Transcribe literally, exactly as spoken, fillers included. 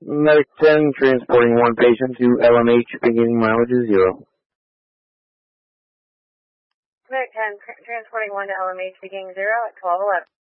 Medic ten, transporting one patient to L M H, beginning mileage is zero. Medic ten, transporting one to L M H, beginning zero at twelve eleven.